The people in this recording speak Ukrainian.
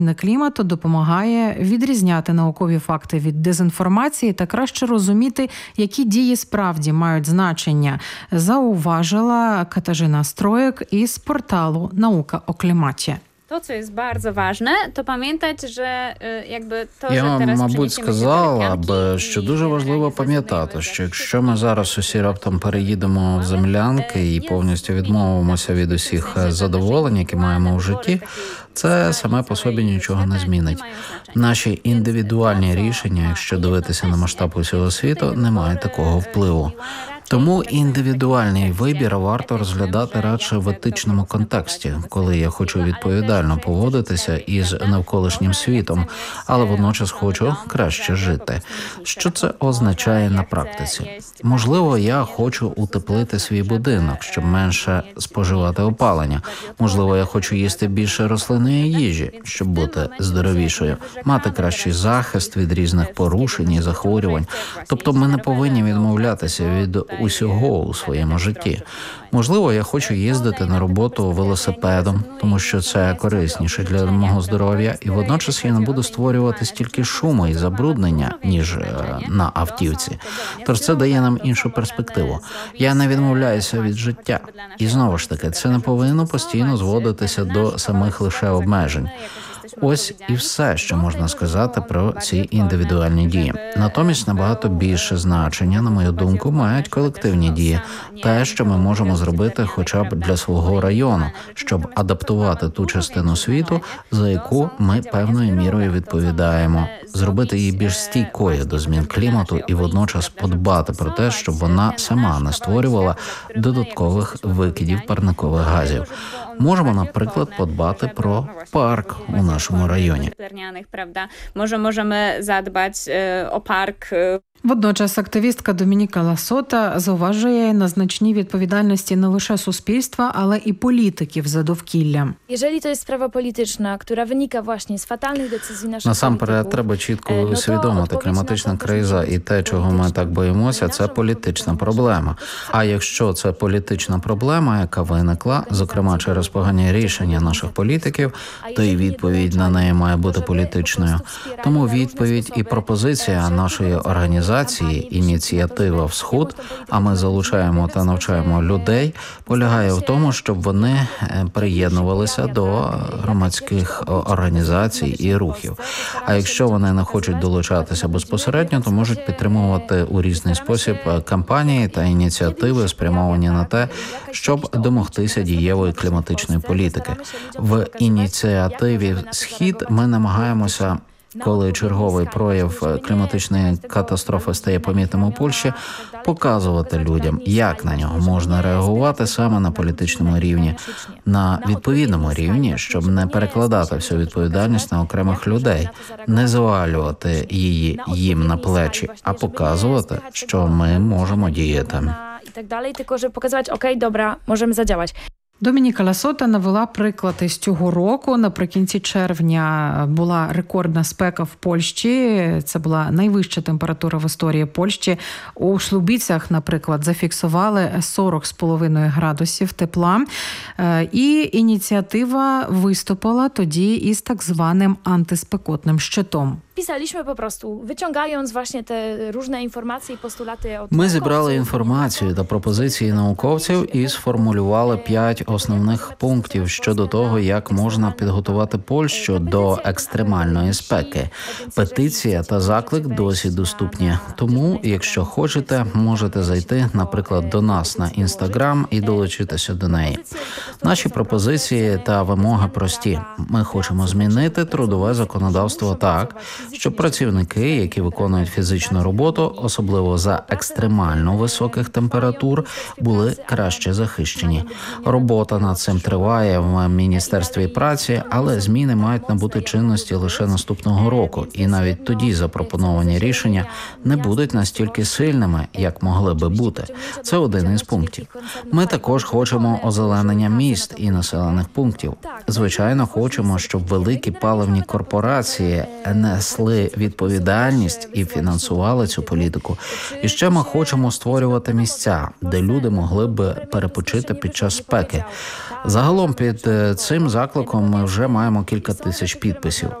Клімату допомагає відрізняти наукові факти від дезінформації та краще розуміти, які дії справді мають значення, зауважила Катажина Строєк із порталу «Наука о кліматі». To, co jest bardzo ważne, to pamiętać, że jakby to, Я że вам, teraz мабуть, сказала б, що і дуже важливо реалізаційної пам'ятати, що якщо ми зараз усі раптом переїдемо в землянки і повністю відмовимося від усіх задоволень, які маємо в житті, це саме по собі нічого не змінить. Наші індивідуальні рішення, якщо дивитися на масштаб усього світу, не мають такого впливу. Тому індивідуальний вибір варто розглядати радше в етичному контексті, коли я хочу відповідально поводитися із навколишнім світом, але водночас хочу краще жити. Що це означає на практиці? Можливо, я хочу утеплити свій будинок, щоб менше споживати опалення. Можливо, я хочу їсти більше рослинної їжі, щоб бути здоровішою, мати кращий захист від різних порушень і захворювань. Тобто ми не повинні відмовлятися від усього у своєму житті. Можливо, я хочу їздити на роботу велосипедом, тому що це корисніше для мого здоров'я, і водночас я не буду створювати стільки шуму і забруднення, ніж на автівці. Тож це дає нам іншу перспективу. Я не відмовляюся від життя. І знову ж таки, це не повинно постійно зводитися до самих лише обмежень. Ось і все, що можна сказати про ці індивідуальні дії. Натомість набагато більше значення, на мою думку, мають колективні дії. Те, що ми можемо зробити хоча б для свого району, щоб адаптувати ту частину світу, за яку ми певною мірою відповідаємо. Зробити її більш стійкою до змін клімату і водночас подбати про те, щоб вона сама не створювала додаткових викидів парникових газів. Можемо, наприклад, подбати про парк у нашому районі. Можемо задбати о парк. Водночас активістка Домініка Ласота зауважує на значній відповідальності не лише суспільства, але і політиків за довкілля. Jeżeli to jest sprawa polityczna, która wynika właśnie z fatalnych decyzji naszych Насамперед, polityków, треба чітко усвідомити, кліматична криза і те, чого ми так боїмося, це політична проблема. А якщо це політична проблема, яка виникла, зокрема через погані рішення наших політиків, то і відповідь на неї має бути політичною. Тому відповідь і пропозиція нашої організації, ініціатива «Всход», а ми залучаємо та навчаємо людей, полягає в тому, щоб вони приєднувалися до громадських організацій і рухів. А якщо вони не хочуть долучатися безпосередньо, то можуть підтримувати у різний спосіб кампанії та ініціативи, спрямовані на те, щоб домогтися дієвої кліматичної політики. В ініціативі «Схід» ми намагаємося, коли черговий прояв кліматичної катастрофи стає помітним у Польщі, показувати людям, як на нього можна реагувати саме на політичному рівні, на відповідному рівні, щоб не перекладати всю відповідальність на окремих людей, не звалювати її їм на плечі, а показувати, що ми можемо діяти. I tak dalej, tylko żeby pokazywać, okej, dobra, możemy zadziałać. Домініка Ласота навела приклад із цього року. Наприкінці червня була рекордна спека в Польщі. Це була найвища температура в історії Польщі. У Шлубіцях, наприклад, зафіксували 40,5 градусів тепла. І ініціатива виступила тоді із так званим антиспекотним щитом. Pisaliśmy po prostu, wyciągając właśnie te różne informacje i postulaty od Ми зібрали інформацію та пропозиції науковців і сформулювали 5 основних пунктів щодо того, як можна підготувати Польщу до екстремальної спеки. Петиція та заклик досі доступні. Тому, якщо хочете, можете зайти, наприклад, до нас на Instagram і долучитися до неї. Наші пропозиції та вимоги прості. Ми хочемо змінити трудове законодавство так, щоб працівники, які виконують фізичну роботу, особливо за екстремально високих температур, були краще захищені. Робота над цим триває в Міністерстві праці, але зміни мають набути чинності лише наступного року, і навіть тоді запропоновані рішення не будуть настільки сильними, як могли би бути. Це один із пунктів. Ми також хочемо озеленення міст і населених пунктів. Звичайно, хочемо, щоб великі паливні корпорації не несли відповідальність і фінансували цю політику. І ще ми хочемо створювати місця, де люди могли б перепочити під час спеки. Загалом під цим закликом ми вже маємо кілька тисяч підписів.